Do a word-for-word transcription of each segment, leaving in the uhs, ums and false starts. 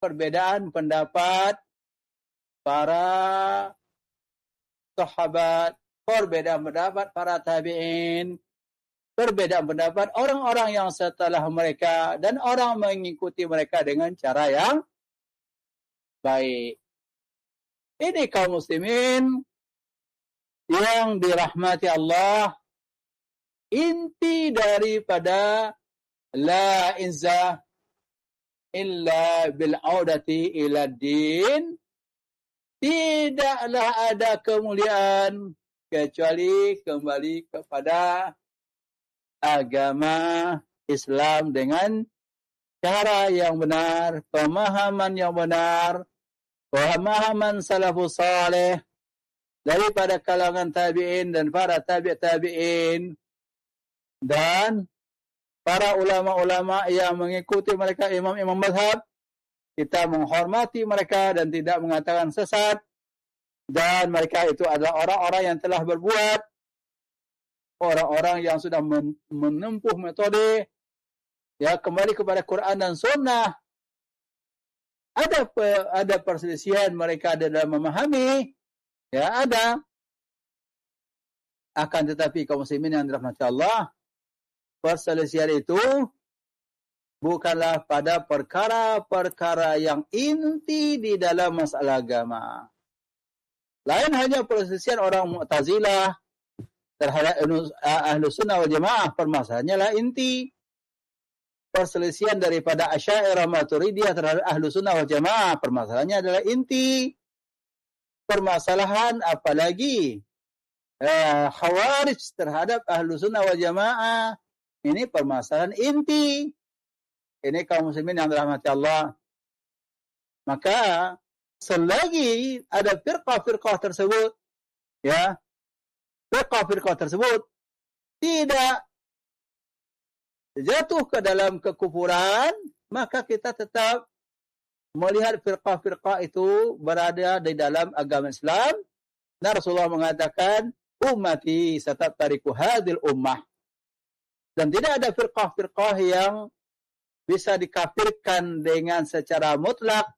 perbedaan pendapat para sahabat, perbedaan pendapat para tabi'in, perbedaan pendapat orang-orang yang setelah mereka, dan orang mengikuti mereka dengan cara yang baik. Ini kaum muslimin yang dirahmati Allah, inti daripada la izzah illa bil'audati ila din, tidaklah ada kemuliaan kecuali kembali kepada agama Islam dengan cara yang benar, pemahaman yang benar, pemahaman salafus salih daripada kalangan tabi'in dan para tabi' tabi'in dan para ulama-ulama yang mengikuti mereka, imam-imam mazhab. Kita menghormati mereka dan tidak mengatakan sesat, dan mereka itu adalah orang-orang yang telah berbuat, orang-orang yang sudah menempuh metode ya kembali kepada Quran dan Sunnah. Ada ada perselisihan mereka dalam memahami, ya ada. Akan tetapi kaum muslimin yang dirahmati Allah, perselisihan itu bukanlah pada perkara-perkara yang inti di dalam masalah agama. Lain hanya perselisihan orang Mu'tazilah terhadap Ahlus Sunnah wal Jamaah, permasalahannya lah inti. Perselisihan daripada Asy'ariyah Maturidiyah terhadap Ahlus Sunnah wal Jamaah, permasalahannya adalah inti. Permasalahan apalagi eh, Khawarij terhadap Ahlus Sunnah wal Jamaah, ini permasalahan inti. Ini kaum muslimin yang dirahmati Allah. Maka selagi ada firqah-firqah tersebut, ya, firqah-firqah tersebut tidak jatuh ke dalam kekufuran, maka kita tetap melihat firqah-firqah itu berada di dalam agama Islam. Dan Rasulullah mengatakan, ummati sataftariqu hadhil ummah. Dan tidak ada firqah-firqah yang bisa dikafirkan dengan secara mutlak,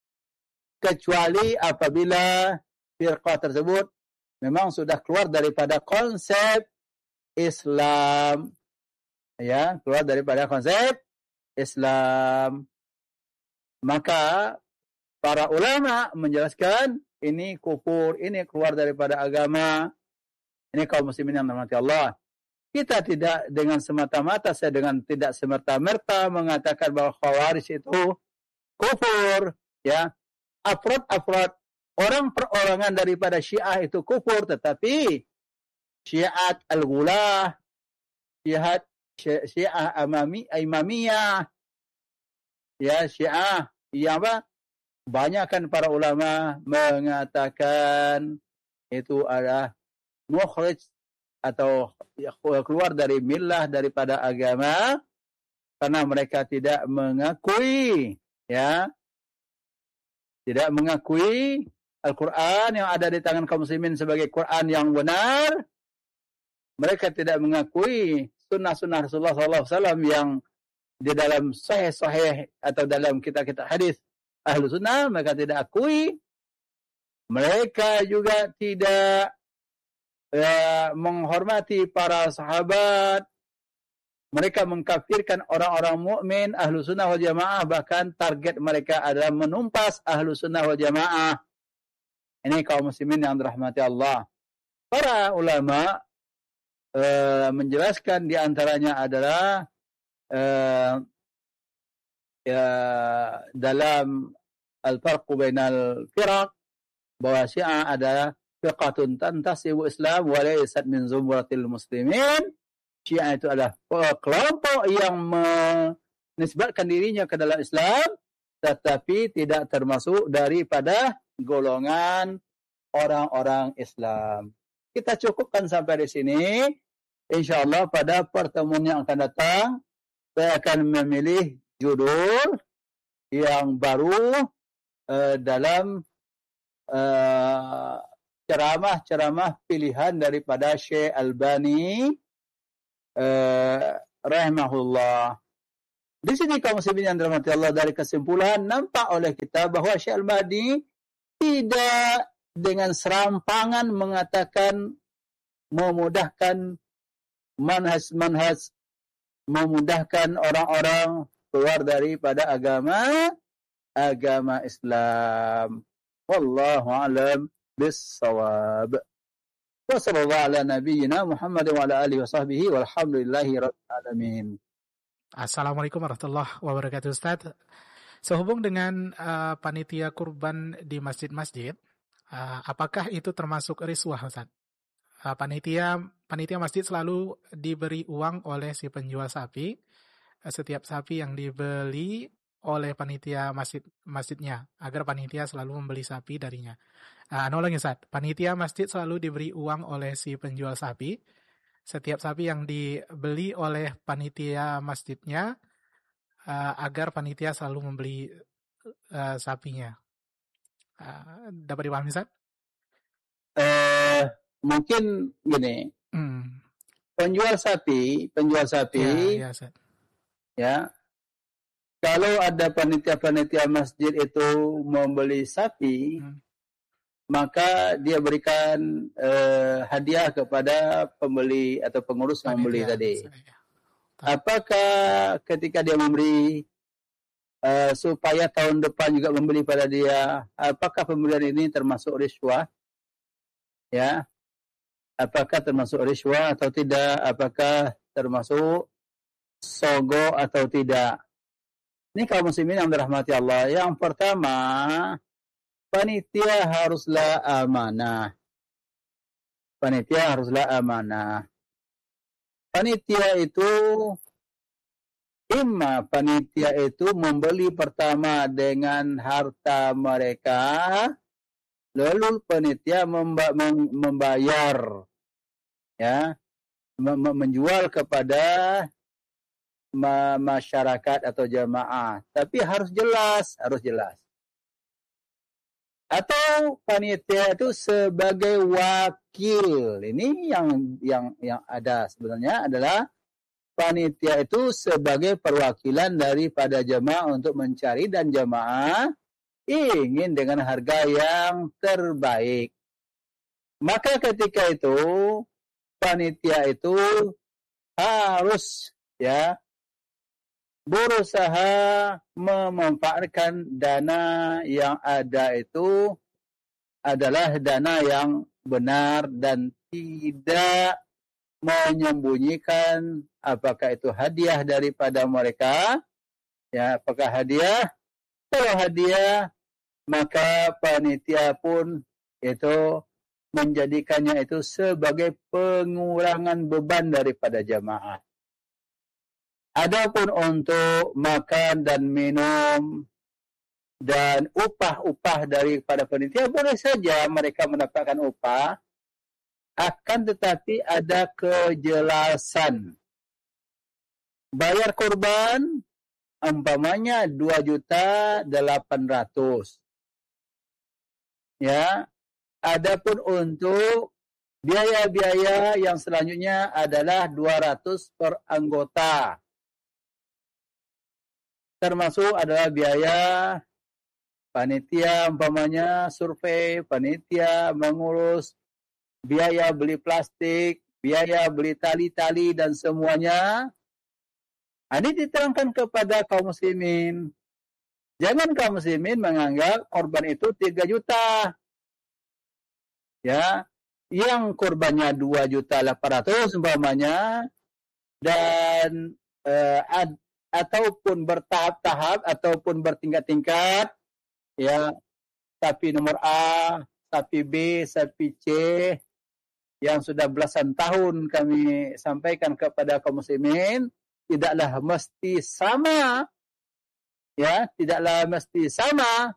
kecuali apabila firqah tersebut memang sudah keluar daripada konsep Islam. Ya, keluar daripada konsep Islam. Maka para ulama menjelaskan ini kufur, ini keluar daripada agama. Ini kaum muslimin yang dirahmati Allah. Kita tidak dengan semata-mata, saya dengan tidak semerta-merta mengatakan bahwa Khawarij itu kufur, ya. Afrad-afrad, orang perorangan daripada Syiah itu kufur, tetapi Syiah al-Ghulah, Syiah Syiah Amami, Imamiyah, ya Syiah, yang apa? Banyakkan para ulama mengatakan itu adalah mukhrij atau keluar dari millah, daripada agama, karena mereka tidak mengakui, ya, tidak mengakui Al-Quran yang ada di tangan kaum muslimin sebagai Quran yang benar. Mereka tidak mengakui sunnah-sunnah Rasulullah sallallahu alaihi wasallam yang di dalam sahih-sahih atau dalam kitab-kitab hadis Ahlu Sunnah, mereka tidak akui. Mereka juga tidak ya, menghormati para sahabat. Mereka mengkafirkan orang-orang mukmin Ahlu Sunnah wal Jamaah, bahkan target mereka adalah menumpas Ahlu Sunnah wal Jamaah. Ini kaum muslimin yang dirahmati Allah. Para ulama Uh, menjelaskan di antaranya adalah uh, ya, dalam al-farqu bainal firaq, bahwa Syiah adalah firqatun tantasibu Islam wa laysat min zumratil muslimin. Syiah itu adalah kelompok yang menisbatkan dirinya ke dalam Islam, tetapi tidak termasuk daripada golongan orang-orang Islam. Kita cukupkan sampai di sini. InsyaAllah pada pertemuan yang akan datang, saya akan memilih judul yang baru uh, dalam uh, ceramah-ceramah pilihan daripada Syekh Albani uh, rahimahullah. Di sini kaum muslimin yang dirahmati Allah, dari kesimpulan nampak oleh kita bahwa Syekh Al-Albani tidak dengan serampangan mengatakan memudahkan manhaj-manhaj, memudahkan orang-orang keluar daripada agama agama Islam. Wallahu a'lam bis-shawab. Wa sallallahu ala nabiyyina Muhammad wa ala alihi wa sahbihi walhamdulillahi rabbil alamin. Assalamualaikum warahmatullahi wabarakatuh, Ustaz. Sehubung dengan uh, panitia kurban di masjid-masjid, uh, apakah itu termasuk riswah, Ustaz? Uh, panitia panitia masjid selalu diberi uang oleh si penjual sapi. Uh, setiap sapi yang dibeli oleh panitia masjid masjidnya, agar panitia selalu membeli sapi darinya. Uh, nolong, Ustaz. Panitia masjid selalu diberi uang oleh si penjual sapi. Setiap sapi yang dibeli oleh panitia masjidnya, uh, agar panitia selalu membeli uh, sapinya. Uh, dapat dipahami, Ustaz? Uh, mungkin gini, hmm. penjual sapi, penjual sapi, ya, ya, Ustaz. Ya, kalau ada panitia-panitia masjid itu membeli sapi, hmm. maka dia berikan uh, hadiah kepada pembeli atau pengurus yang membeli tadi. Apakah ketika dia memberi uh, supaya tahun depan juga membeli pada dia, apakah pembelian ini termasuk riswah? Ya, apakah termasuk riswah atau tidak? Apakah termasuk sogo atau tidak? Ini kaum muslimin yang dirahmati Allah. Yang pertama, panitia haruslah amanah. Panitia haruslah amanah. Panitia itu, imma panitia itu membeli pertama dengan harta mereka, lalu panitia memba- membayar, ya, mem- menjual kepada ma- masyarakat atau jamaah. Tapi harus jelas, harus jelas. Atau panitia itu sebagai wakil. Ini yang yang yang ada sebenarnya adalah panitia itu sebagai perwakilan daripada jamaah untuk mencari, dan jamaah ingin dengan harga yang terbaik. Maka ketika itu panitia itu harus, ya, berusaha memanfaatkan dana yang ada itu adalah dana yang benar dan tidak menyembunyikan apakah itu hadiah daripada mereka, ya, apakah hadiah. Kalau hadiah, maka panitia pun itu menjadikannya itu sebagai pengurangan beban daripada jamaah. Adapun untuk makan dan minum dan upah-upah daripada panitia, boleh saja mereka mendapatkan upah, akan tetapi ada kejelasan. Bayar kurban umpamanya dua juta delapan ratus. Ya, adapun untuk biaya-biaya yang selanjutnya adalah dua ratus per anggota. Termasuk adalah biaya panitia, umpamanya survei, panitia mengurus, biaya beli plastik, biaya beli tali-tali dan semuanya. Ini diterangkan kepada kaum muslimin. Jangan kaum muslimin menganggap korban itu tiga juta. Ya, yang korbannya dua juta delapan ratus umpamanya, dan eh, ad, ataupun bertahap-tahap ataupun bertingkat-tingkat, ya, sapi nomor A, sapi B, sapi C, yang sudah belasan tahun kami sampaikan kepada kaum muslimin, tidaklah mesti sama, ya, tidaklah mesti sama.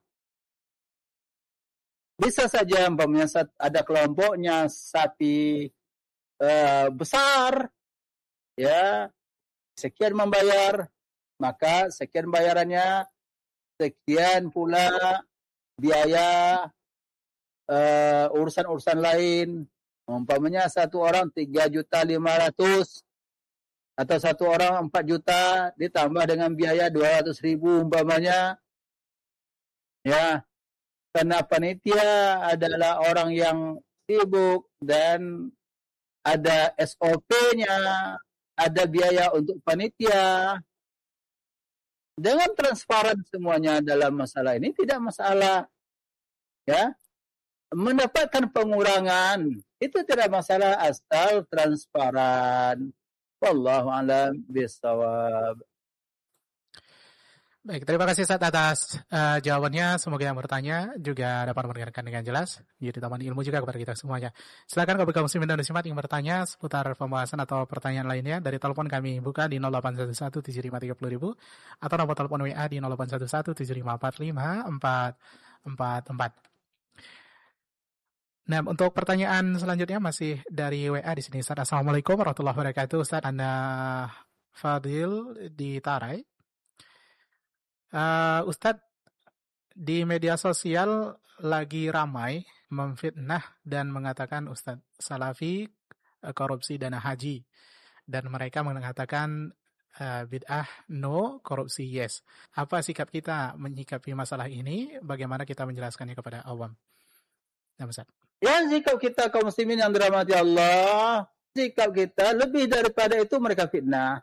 Bisa saja umpamanya ada kelompoknya sapi uh, besar, ya, sekian membayar, maka sekian bayarannya, sekian pula biaya uh, urusan-urusan lain. Umpamanya satu orang tiga juta lima ratus, Atau satu orang empat juta ditambah dengan biaya dua ratus ribu umpamanya. Ya, karena panitia adalah orang yang sibuk dan ada S O P-nya, ada biaya untuk panitia. Dengan transparan semuanya dalam masalah ini tidak masalah. Ya, mendapatkan pengurangan itu tidak masalah asal transparan. Wallahu a'lam bishawab. Baik, terima kasih Ustaz atas uh, jawabannya. Semoga yang bertanya juga dapat mendengarkan dengan jelas. Jadi tambahan ilmu juga kepada kita semuanya. Silakan kepada kaum muslimin dan muslimat yang bertanya seputar pembahasan atau pertanyaan lainnya dari telepon kami buka di nol delapan satu satu tujuh lima tiga nol nol nol atau nomor telepon W A di nol delapan satu satu tujuh lima empat lima empat empat empat. Nah, untuk pertanyaan selanjutnya masih dari W A di sini. Ustaz, Assalamualaikum warahmatullahi wabarakatuh. Ustaz, Anda Fadil di Tarai. Uh, Ustadz, di media sosial lagi ramai memfitnah dan mengatakan Ustadz Salafi uh, korupsi dana haji. Dan mereka mengatakan uh, bid'ah no, korupsi yes. Apa sikap kita menyikapi masalah ini? Bagaimana kita menjelaskannya kepada awam? Nah, Ustadz. Ya, sikap kita kaum muslimin yang dirahmati Allah, sikap kita lebih daripada itu mereka fitnah.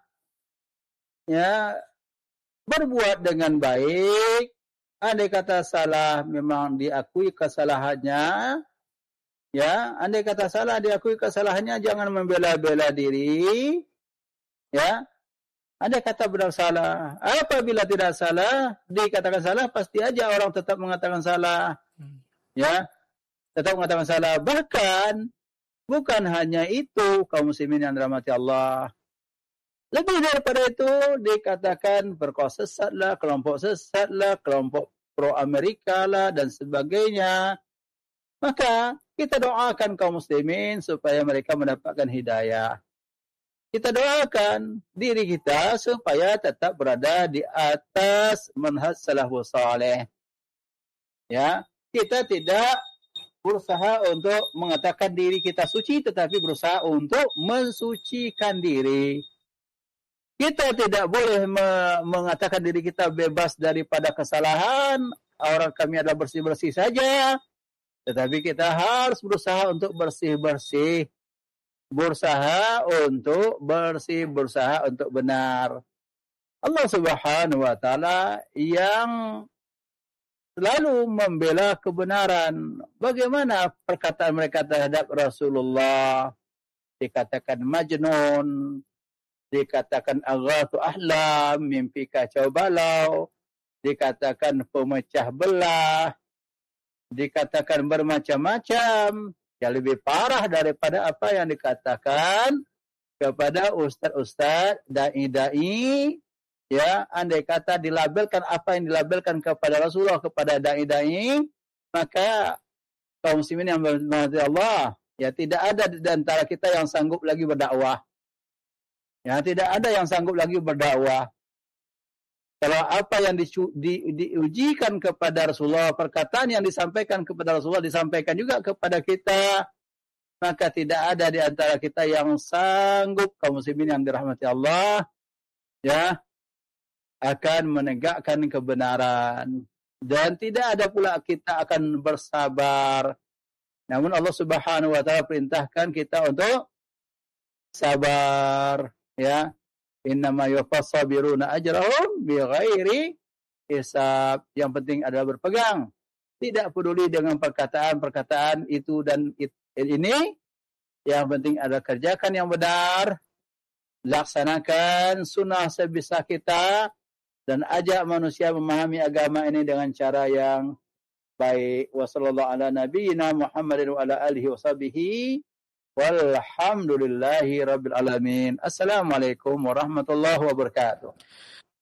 Ya, berbuat dengan baik, andai kata salah memang diakui kesalahannya, ya, andai kata salah diakui kesalahannya, jangan membela-bela diri, ya, andai kata benar salah, apabila tidak salah, dikatakan salah, pasti aja orang tetap mengatakan salah, ya, tetap mengatakan salah, bahkan, bukan hanya itu, kaum muslimin yang dirahmati Allah, lebih daripada itu dikatakan perkos sesat lah, kelompok sesat lah, kelompok pro-Amerika lah, dan sebagainya. Maka kita doakan kaum muslimin supaya mereka mendapatkan hidayah. Kita doakan diri kita supaya tetap berada di atas manhaj salafus saleh. Ya, kita tidak berusaha untuk mengatakan diri kita suci, tetapi berusaha untuk mensucikan diri. Kita tidak boleh me- mengatakan diri kita bebas daripada kesalahan. Orang kami adalah bersih-bersih saja. Tetapi kita harus berusaha untuk bersih-bersih. Berusaha untuk bersih, berusaha untuk benar. Allah Subhanahu wa Ta'ala yang selalu membela kebenaran. Bagaimana perkataan mereka terhadap Rasulullah? Dikatakan majnun, dikatakan aghathu ahlam, mimpi kacau balau, dikatakan pemecah belah, dikatakan bermacam-macam, yang lebih parah daripada apa yang dikatakan kepada ustaz-ustaz, dai-dai, ya, andai kata dilabelkan apa yang dilabelkan kepada Rasulullah, kepada dai-dai, maka kaum muslimin yang bermati Allah, ya, tidak ada di antara kita yang sanggup lagi berdakwah. Ya, tidak ada yang sanggup lagi berdakwah. Kalau apa yang di, di, diujikan kepada Rasulullah, perkataan yang disampaikan kepada Rasulullah disampaikan juga kepada kita, maka tidak ada di antara kita yang sanggup, kaum muslimin yang dirahmati Allah, ya, akan menegakkan kebenaran. Dan tidak ada pula kita akan bersabar. Namun Allah Subhanahu wa Ta'ala perintahkan kita untuk sabar. Ya, innama yuwaffas sabiruna ajrahum bighairi hisab. Yang penting adalah berpegang, tidak peduli dengan perkataan-perkataan itu dan it, ini. Yang penting adalah kerjakan yang benar, laksanakan sunnah sebisa kita, dan ajak manusia memahami agama ini dengan cara yang baik. Wa sallallahu ala nabiyyina Muhammadin wa ala alihi wa sahbihi walhamdulillahi rabbil alamin. Assalamualaikum warahmatullahi wabarakatuh.